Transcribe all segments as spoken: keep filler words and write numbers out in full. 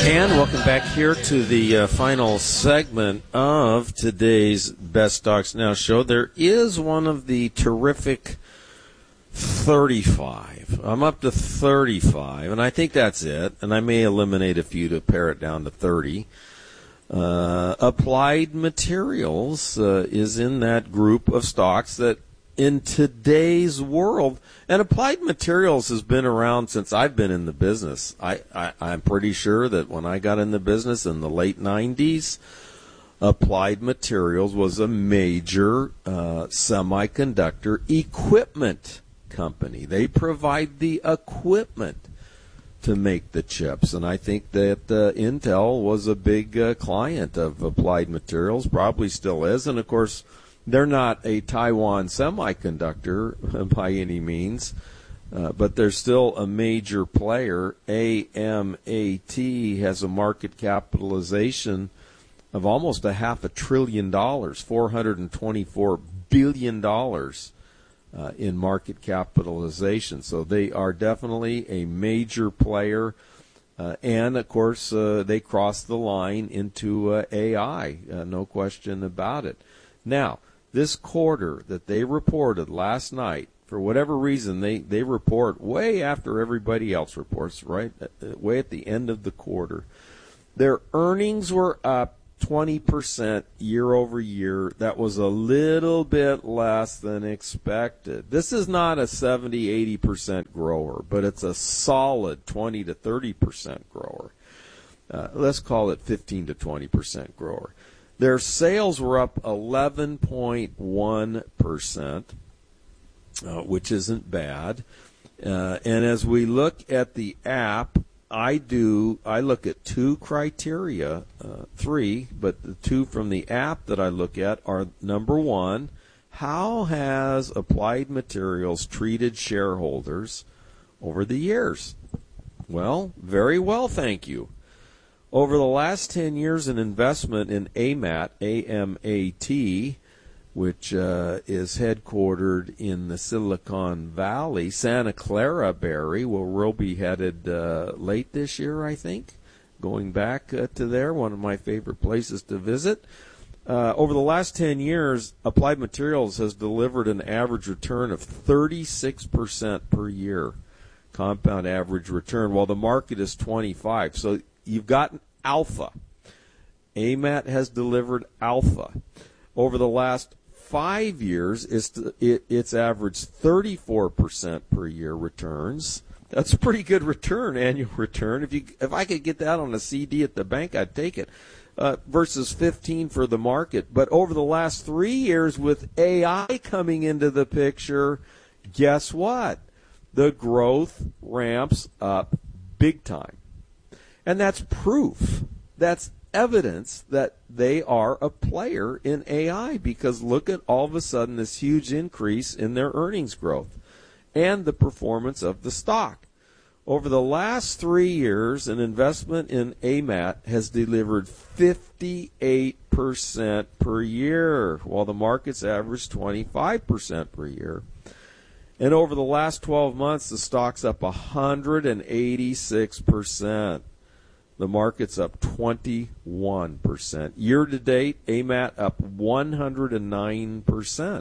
And welcome back here to the uh, final segment of today's Best Stocks Now show. There is one of the terrific thirty-five. I'm up to thirty-five, and I think that's it. And I may eliminate a few to pare it down to thirty. Uh, Applied Materials uh, is in that group of stocks that in today's world, and Applied Materials has been around since I've been in the business. I, I, I'm pretty sure that when I got in the business in the late nineties, Applied Materials was a major uh, semiconductor equipment company. They provide the equipment to make the chips, and I think that uh, Intel was a big uh, client of Applied Materials, probably still is, and of course they're not a Taiwan semiconductor by any means, uh, but they're still a major player. A M A T has a market capitalization of almost a half a trillion dollars, four hundred twenty-four billion dollars uh, in market capitalization. So they are definitely a major player. Uh, and, of course, uh, they cross the line into uh, A I, uh, no question about it. Now, this quarter that they reported last night, for whatever reason, they, they report way after everybody else reports, right, way at the end of the quarter. Their earnings were up twenty percent year over year. That was a little bit less than expected. This is not a seventy, eighty percent grower, but it's a solid twenty to thirty percent grower. Uh, let's call it fifteen to twenty percent grower. Their sales were up eleven point one percent, uh, which isn't bad. Uh, and as we look at the app, I do, I look at two criteria, uh, three, but the two from the app that I look at are, number one, how has Applied Materials treated shareholders over the years? Well, very well, thank you. Over the last ten years, an investment in A M A T, A M A T, which uh, is headquartered in the Silicon Valley, Santa Clara, Barry, where we'll be headed uh, late this year, I think, going back uh, to there, one of my favorite places to visit. Uh, over the last ten years, Applied Materials has delivered an average return of thirty-six percent per year, compound average return, while the market is twenty-five. So you've gotten alpha. A M A T has delivered alpha. Over the last five years, it's, it, it's averaged thirty-four percent per year returns. That's a pretty good return, annual return. If you if I could get that on a C D at the bank, I'd take it. Uh, versus fifteen for the market. But over the last three years, with A I coming into the picture, guess what? The growth ramps up big time. And that's proof. That's evidence that they are a player in A I, because look at all of a sudden this huge increase in their earnings growth and the performance of the stock. Over the last three years, an investment in A M A T has delivered fifty-eight percent per year, while the market's averaged twenty-five percent per year. And over the last twelve months, the stock's up one hundred eighty-six percent. The market's up twenty-one percent. Year to date, A M A T up one hundred nine percent.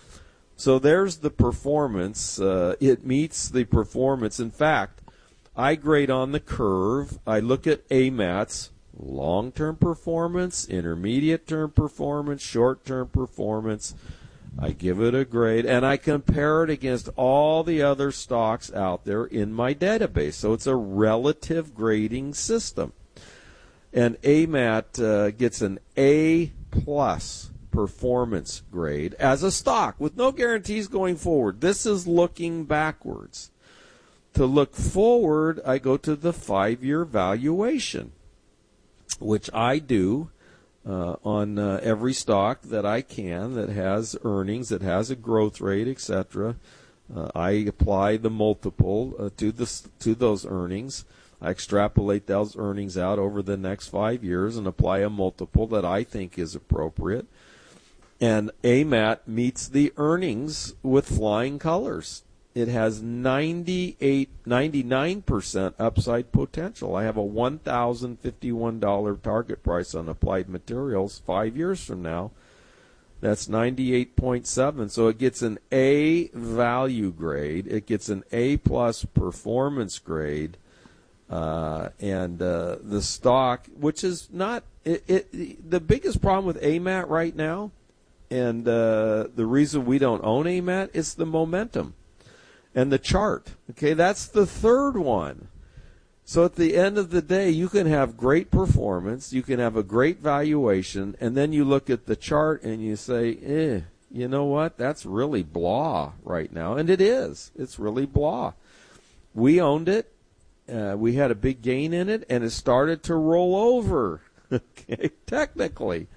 So there's the performance. Uh, it meets the performance. In fact, I grade on the curve. I look at A M A T's long-term performance, intermediate-term performance, short-term performance. I give it a grade, and I compare it against all the other stocks out there in my database. So it's a relative grading system. And A M A T uh, gets an A-plus performance grade as a stock with no guarantees going forward. This is looking backwards. To look forward, I go to the five-year valuation, which I do. Uh, on uh, every stock that I can that has earnings, that has a growth rate, et cetera. Uh, I apply the multiple uh, to the to those earnings. I extrapolate those earnings out over the next five years and apply a multiple that I think is appropriate. And A M A T meets the earnings with flying colors. it has ninety-eight, ninety-nine percent upside potential. I have a one thousand fifty-one dollars target price on Applied Materials five years from now. That's ninety-eight point seven. So it gets an A value grade. It gets an A plus performance grade. Uh, and uh, the stock, which is not it, it, the biggest problem with A M A T right now, and uh, the reason we don't own A M A T is the momentum and the chart. Okay, that's the third one. So at the end of the day, you can have great performance, you can have a great valuation, and then you look at the chart and you say, eh, you know what? That's really blah right now. And it is. It's really blah. We owned it. Uh, we had a big gain in it, and it started to roll over, okay, technically.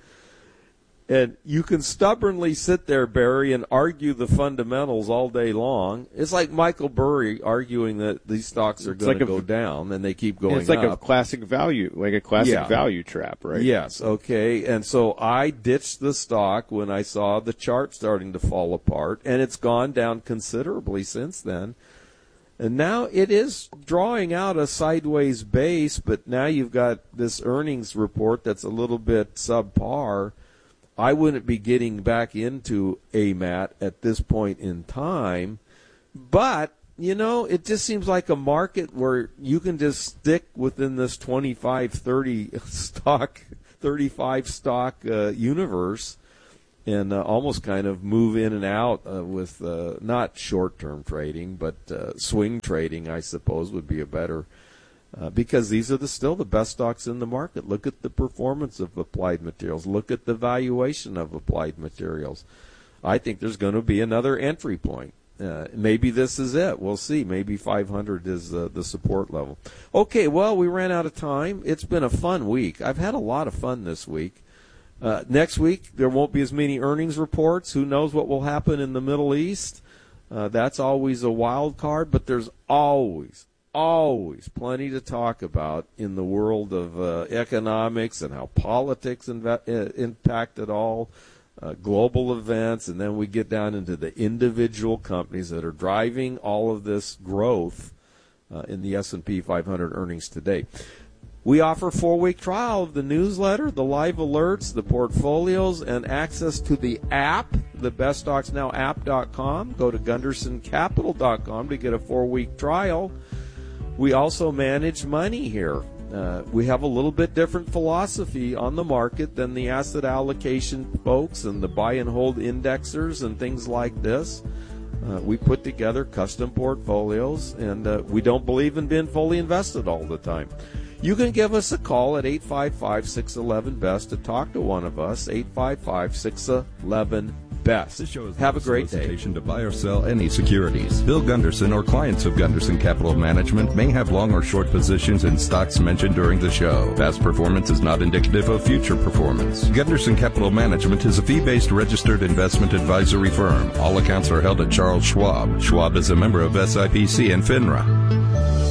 And you can stubbornly sit there, Barry, and argue the fundamentals all day long. It's like Michael Burry arguing that these stocks are going like to go down, and they keep going up. It's like up. a classic value, like a classic yeah. value trap, right? Yes, okay. And so I ditched the stock when I saw the chart starting to fall apart, and it's gone down considerably since then. And now it is drawing out a sideways base, but now you've got this earnings report that's a little bit subpar. I wouldn't be getting back into A M A T at this point in time. But, you know, it just seems like a market where you can just stick within this twenty-five, thirty stock, thirty-five stock uh, universe. And uh, almost kind of move in and out uh, with uh, not short-term trading, but uh, swing trading, I suppose, would be a better, uh, because these are the, still the best stocks in the market. Look at the performance of Applied Materials. Look at the valuation of Applied Materials. I think there's going to be another entry point. Uh, maybe this is it. We'll see. Maybe five hundred is uh, the support level. Okay, well, we ran out of time. It's been a fun week. I've had a lot of fun this week. Uh, next week, there won't be as many earnings reports. Who knows what will happen in the Middle East? Uh, that's always a wild card, but there's always, always plenty to talk about in the world of uh, economics and how politics inv- uh, impact it all, uh, global events, and then we get down into the individual companies that are driving all of this growth uh, in the S and P five hundred earnings today. We offer a four-week trial of the newsletter, the live alerts, the portfolios, and access to the app, the best stocks now app dot com. Go to gunderson capital dot com to get a four-week trial. We also manage money here. Uh, we have a little bit different philosophy on the market than the asset allocation folks and the buy and hold indexers and things like this. Uh, we put together custom portfolios, and uh, we don't believe in being fully invested all the time. You can give us a call at eight five five, six one one, B E S T to talk to one of us, eight five five, six one one, B E S T. This show is Have a no great day. solicitation to buy or sell any securities. Bill Gunderson or clients of Gunderson Capital Management may have long or short positions in stocks mentioned during the show. Past performance is not indicative of future performance. Gunderson Capital Management is a fee-based registered investment advisory firm. All accounts are held at Charles Schwab. Schwab is a member of S I P C and FINRA.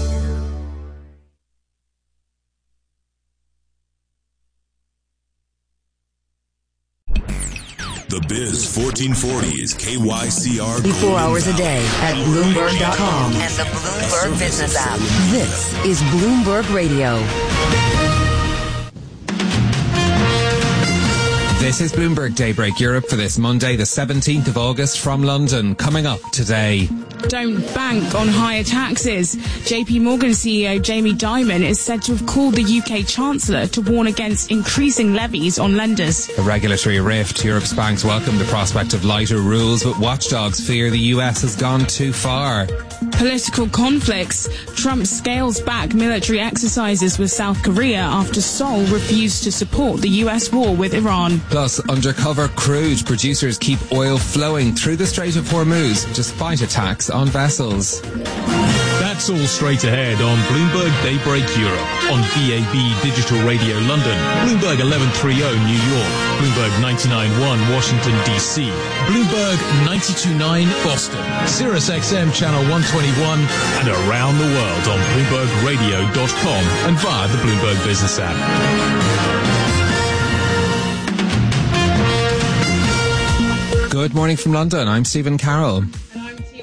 The Biz fourteen forty is K Y C R. twenty-four hours a day at Bloomberg dot com and the Bloomberg Business app. This is Bloomberg Radio. This is Bloomberg Daybreak Europe for this Monday, the seventeenth of August from London. Coming up today. Don't bank on higher taxes. J P Morgan C E O Jamie Dimon is said to have called the U K Chancellor to warn against increasing levies on lenders. A regulatory rift. Europe's banks welcome the prospect of lighter rules, but watchdogs fear the U S has gone too far. Political conflicts. Trump scales back military exercises with South Korea after Seoul refused to support the U S war with Iran. Plus, undercover crude. Producers keep oil flowing through the Strait of Hormuz despite attacks on vessels. That's all straight ahead on Bloomberg Daybreak Europe on B A B Digital Radio London, Bloomberg eleven thirty New York, Bloomberg ninety-nine point one Washington D C, Bloomberg ninety-two point nine Boston, Sirius X M Channel one twenty-one, and around the world on Bloomberg Radio dot com and via the Bloomberg Business app. Good morning from London. I'm Stephen Carroll.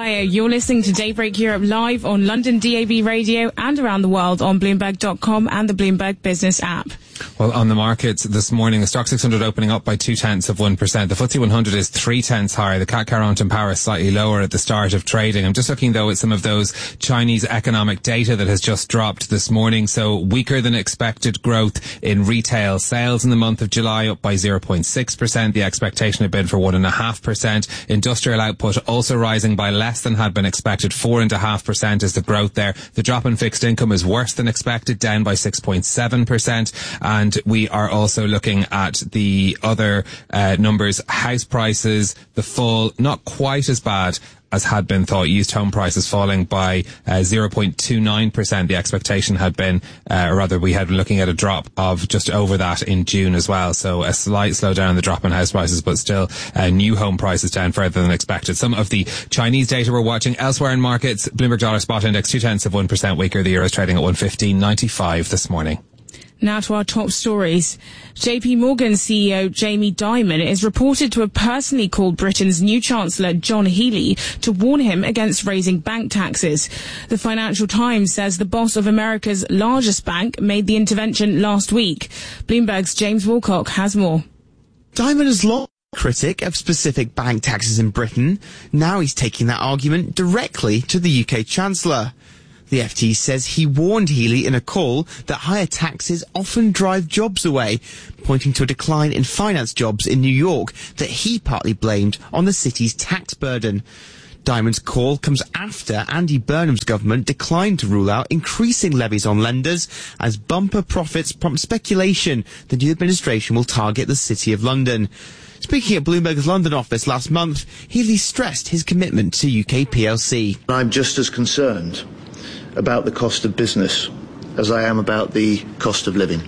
Hi, you're listening to Daybreak Europe live on London D A B Radio and around the world on Bloomberg dot com and the Bloomberg Business app. Well, on the markets this morning, the Stock six hundred opening up by two tenths of one percent. The F T S E one hundred is three tenths higher. The C A C Quarante in Paris slightly lower at the start of trading. I'm just looking, though, at some of those Chinese economic data that has just dropped this morning. So weaker than expected growth in retail sales in the month of July, up by zero point six percent. The expectation had been for one point five percent. Industrial output also rising by less than had been expected. four point five percent is the growth there. The drop in fixed income is worse than expected, down by six point seven percent. And we are also looking at the other uh, numbers. House prices, the fall, not quite as bad as had been thought. Used home prices falling by uh, zero point two nine percent. The expectation had been, uh, or rather we had been looking at a drop of just over that in June as well. So a slight slowdown in the drop in house prices, but still uh, new home prices down further than expected. Some of the Chinese data we're watching elsewhere in markets. Bloomberg Dollar Spot Index two tenths of one percent weaker. The euro is trading at one fifteen ninety-five this morning. Now to our top stories. J P Morgan C E O Jamie Dimon is reported to have personally called Britain's new Chancellor John Healey to warn him against raising bank taxes. The Financial Times says the boss of America's largest bank made the intervention last week. Bloomberg's James Wilcock has more. Dimon has long been a critic of specific bank taxes in Britain. Now he's taking that argument directly to the U K Chancellor. The F T says he warned Healey in a call that higher taxes often drive jobs away, pointing to a decline in finance jobs in New York that he partly blamed on the city's tax burden. Dimon's call comes after Andy Burnham's government declined to rule out increasing levies on lenders as bumper profits prompt speculation the new administration will target the City of London. Speaking at Bloomberg's London office last month, Healey stressed his commitment to U K P L C. I'm just as concerned about the cost of business as I am about the cost of living.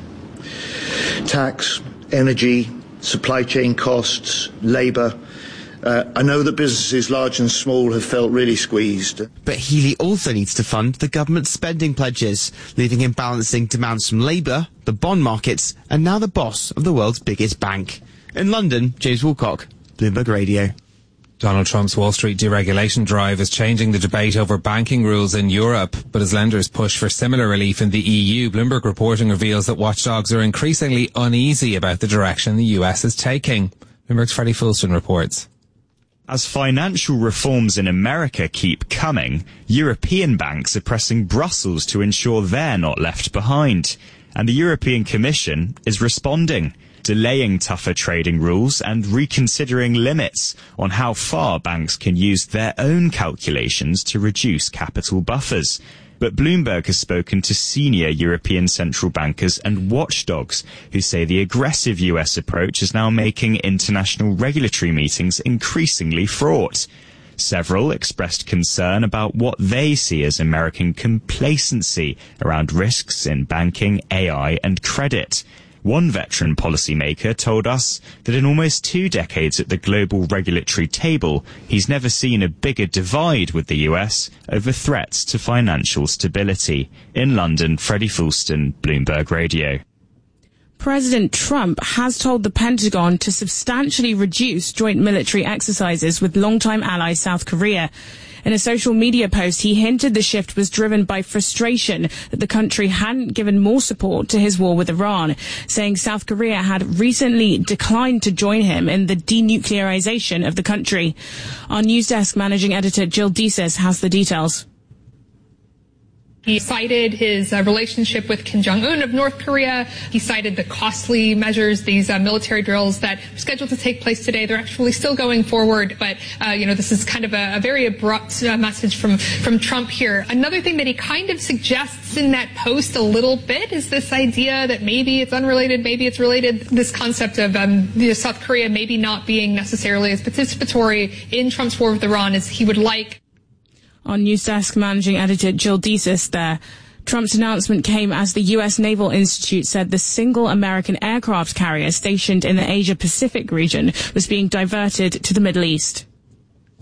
Tax, energy, supply chain costs, labour. Uh, I know that businesses large and small have felt really squeezed. But Healey also needs to fund the government's spending pledges, leaving him balancing demands from Labour, the bond markets, and now the boss of the world's biggest bank. In London, James Wilcock, Bloomberg Radio. Donald Trump's Wall Street deregulation drive is changing the debate over banking rules in Europe, but as lenders push for similar relief in the E U, Bloomberg reporting reveals that watchdogs are increasingly uneasy about the direction the U S is taking. Bloomberg's Freddie Fulston reports. As financial reforms in America keep coming, European banks are pressing Brussels to ensure they're not left behind. And the European Commission is responding, delaying tougher trading rules and reconsidering limits on how far banks can use their own calculations to reduce capital buffers. But Bloomberg has spoken to senior European central bankers and watchdogs who say the aggressive U S approach is now making international regulatory meetings increasingly fraught. Several expressed concern about what they see as American complacency around risks in banking, A I and credit. One veteran policymaker told us that in almost two decades at the global regulatory table, he's never seen a bigger divide with the U S over threats to financial stability. In London, Freddie Fulston, Bloomberg Radio. President Trump has told the Pentagon to substantially reduce joint military exercises with longtime ally South Korea. In a social media post, he hinted the shift was driven by frustration that the country hadn't given more support to his war with Iran, saying South Korea had recently declined to join him in the denuclearization of the country. Our news desk managing editor Jill Deesis has the details. He cited his uh, relationship with Kim Jong-un of North Korea. He cited the costly measures, these uh, military drills that are scheduled to take place today. They're actually still going forward, but, uh, you know, this is kind of a, a very abrupt uh, message from, from Trump here. Another thing that he kind of suggests in that post a little bit is this idea that maybe it's unrelated, maybe it's related, this concept of um, you know, South Korea maybe not being necessarily as participatory in Trump's war with Iran as he would like. Our news desk managing editor Jill Deesis there. Trump's announcement came as the U S Naval Institute said the single American aircraft carrier stationed in the Asia-Pacific region was being diverted to the Middle East.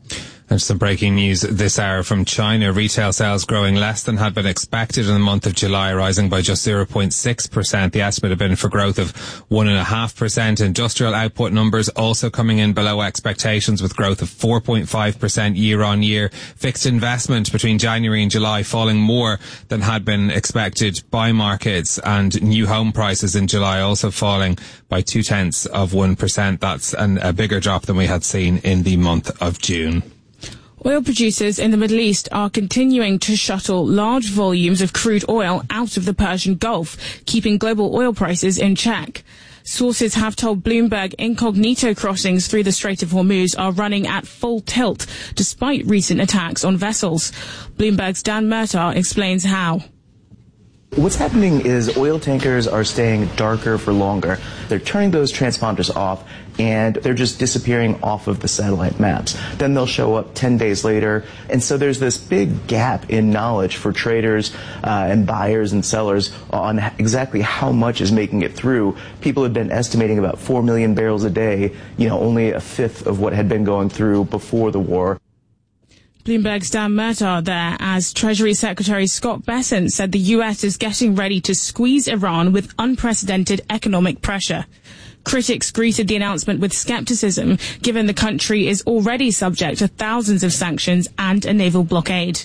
And some breaking news this hour from China. Retail sales growing less than had been expected in the month of July, rising by just zero point six percent. The estimate had been for growth of one point five percent. Industrial output numbers also coming in below expectations, with growth of four point five percent year on year. Fixed investment between January and July falling more than had been expected by markets, and new home prices in July also falling by two tenths of one percent. That's an, a bigger drop than we had seen in the month of June. Oil producers in the Middle East are continuing to shuttle large volumes of crude oil out of the Persian Gulf, keeping global oil prices in check. Sources have told Bloomberg incognito crossings through the Strait of Hormuz are running at full tilt, despite recent attacks on vessels. Bloomberg's Dan Murtaugh explains how. What's happening is oil tankers are staying darker for longer. They're turning those transponders off, and they're just disappearing off of the satellite maps. Then they'll show up ten days later. And so there's this big gap in knowledge for traders uh, and buyers and sellers on exactly how much is making it through. People have been estimating about four million barrels a day, you know, only a fifth of what had been going through before the war. Bloomberg's Dan Murtaugh there, as Treasury Secretary Scott Bessent said the U S is getting ready to squeeze Iran with unprecedented economic pressure. Critics greeted the announcement with skepticism, given the country is already subject to thousands of sanctions and a naval blockade.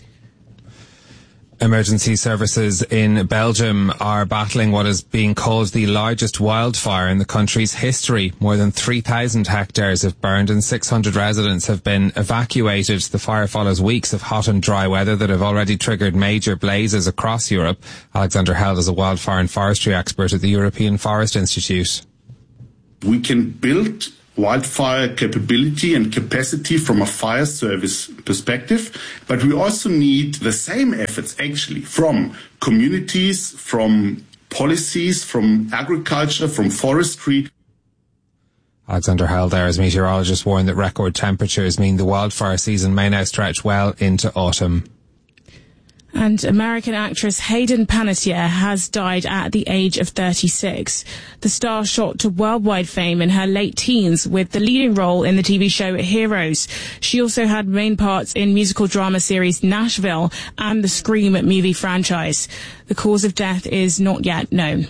Emergency services in Belgium are battling what is being called the largest wildfire in the country's history. More than three thousand hectares have burned and six hundred residents have been evacuated. The fire follows weeks of hot and dry weather that have already triggered major blazes across Europe. Alexander Held is a wildfire and forestry expert at the European Forest Institute. We can build wildfire capability and capacity from a fire service perspective, but we also need the same efforts actually from communities, from policies, from agriculture, from forestry. Alexander Held there, as meteorologists warn that record temperatures mean the wildfire season may now stretch well into autumn. And American actress Hayden Panettiere has died at the age of thirty-six. The star shot to worldwide fame in her late teens with the leading role in the T V show Heroes. She also had main parts in musical drama series Nashville and the Scream movie franchise. The cause of death is not yet known.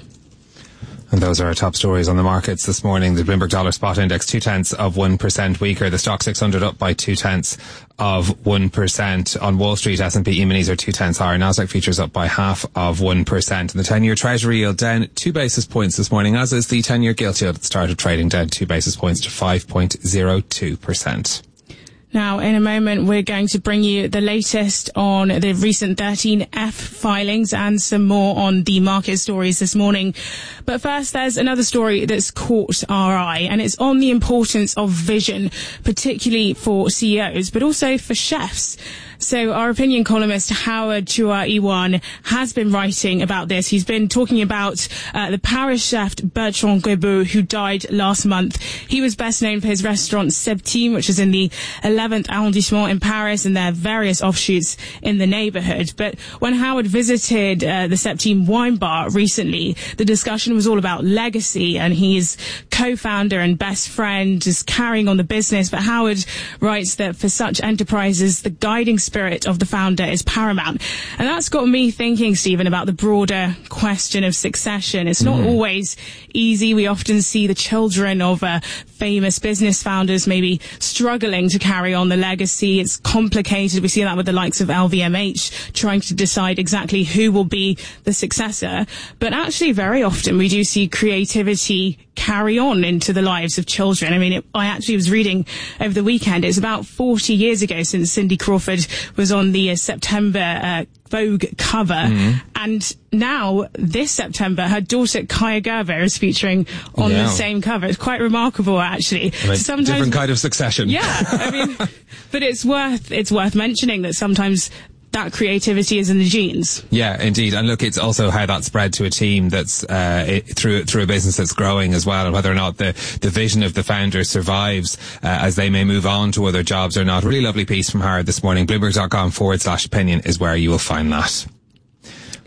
And those are our top stories on the markets this morning. The Bloomberg Dollar Spot Index two tenths of one percent weaker. The Stock six hundred up by two tenths of one percent. On Wall Street, S and P E-minis are two tenths higher. Nasdaq futures up by half of one percent. And the ten-year Treasury yield down two basis points this morning, as is the ten-year gilt yield at the start of trading, down two basis points to five point zero two percent. Now, in a moment, we're going to bring you the latest on the recent thirteen F filings and some more on the market stories this morning. But first, there's another story that's caught our eye, and it's on the importance of vision, particularly for C E Os, but also for chefs. So our opinion columnist Howard Chua-Iwan has been writing about this. He's been talking about uh, the Paris chef Bertrand Guebeau, who died last month. He was best known for his restaurant Septime, which is in the eleventh arrondissement in Paris, and there are various offshoots in the neighborhood. But when Howard visited uh, the Septime wine bar recently, the discussion was all about legacy, and he's co-founder and best friend, is carrying on the business. But Howard writes that for such enterprises, the guiding spirit of the founder is paramount. And that's got me thinking, Stephen, about the broader question of succession. It's not mm. always easy. We often see the children of uh, famous business founders maybe struggling to carry on the legacy. It's complicated. We see that with the likes of L V M H trying to decide exactly who will be the successor. But actually, very often we do see creativity carry on into the lives of children. I mean, it, I actually was reading over the weekend, it's about forty years ago since Cindy Crawford was on the uh, September uh, Vogue cover. Mm-hmm. And now, this September, her daughter Kaya Gerber is featuring on yeah. the same cover. It's quite remarkable, actually. I mean, sometimes, different kind of succession. Yeah, I mean, but it's worth it's worth mentioning that sometimes that creativity is in the genes. Yeah, indeed. And look, it's also how that's spread to a team that's uh, it, through through a business that's growing as well, and whether or not the, the vision of the founder survives uh, as they may move on to other jobs or not. Really lovely piece from Howard this morning. Bloomberg.com forward slash opinion is where you will find that.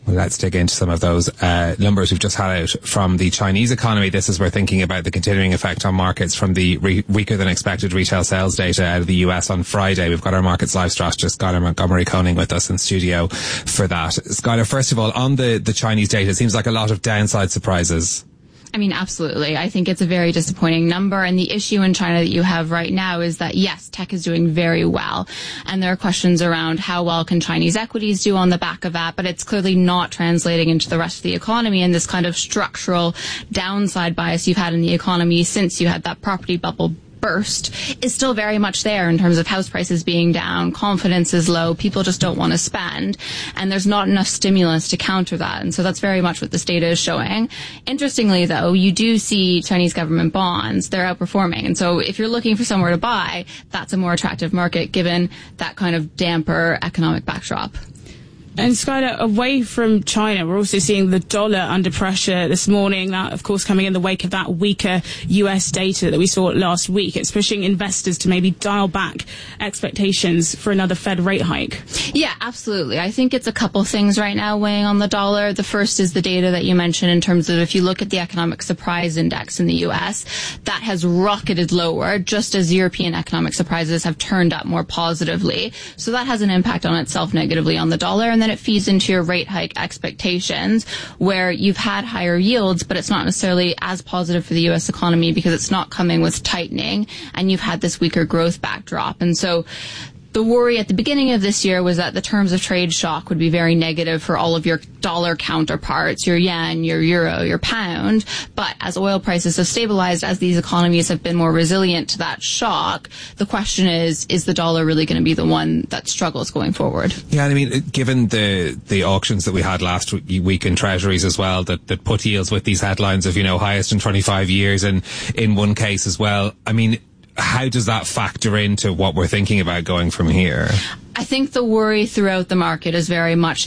Let's dig into some of those uh, numbers we've just had out from the Chinese economy. This is we're thinking about the continuing effect on markets from the re- weaker than expected retail sales data out of the U S on Friday. We've got our markets live strategist Skylar Montgomery Koning with us in studio for that. Skylar, first of all, on the, the Chinese data, it seems like a lot of downside surprises. I mean, absolutely. I think it's a very disappointing number. And the issue in China that you have right now is that, yes, tech is doing very well. And there are questions around how well can Chinese equities do on the back of that. But it's clearly not translating into the rest of the economy and this kind of structural downside bias you've had in the economy since you had that property bubble burst is still very much there in terms of house prices being down, confidence is low, people just don't want to spend, and there's not enough stimulus to counter that. And so that's very much what this data is showing. Interestingly, though, you do see Chinese government bonds, they're outperforming. And so if you're looking for somewhere to buy, that's a more attractive market given that kind of damper economic backdrop. And Skylar, away from China, we're also seeing the dollar under pressure this morning. That, of course, coming in the wake of that weaker U S data that we saw last week. It's pushing investors to maybe dial back expectations for another Fed rate hike. Yeah, absolutely. I think it's a couple things right now weighing on the dollar. The first is the data that you mentioned in terms of if you look at the economic surprise index in the U S, that has rocketed lower just as European economic surprises have turned up more positively. So that has an impact on itself negatively on the dollar. And then it feeds into your rate hike expectations where you've had higher yields, but it's not necessarily as positive for the U S economy because it's not coming with tightening and you've had this weaker growth backdrop. And so the worry at the beginning of this year was that the terms of trade shock would be very negative for all of your dollar counterparts, your yen, your euro, your pound. But as oil prices have stabilized, as these economies have been more resilient to that shock, the question is, is the dollar really going to be the one that struggles going forward? Yeah, I mean, given the the auctions that we had last week in treasuries as well, that, that put yields with these headlines of, you know, highest in twenty-five years and in one case as well, I mean, how does that factor into what we're thinking about going from here? I think the worry throughout the market is very much